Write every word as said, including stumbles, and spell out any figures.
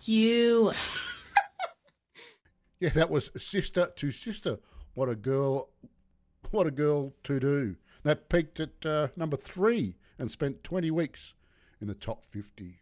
You. Yeah, that was Sister to Sister. What a girl, what a girl to do. That peaked at uh, number three and spent twenty weeks in the top fifty.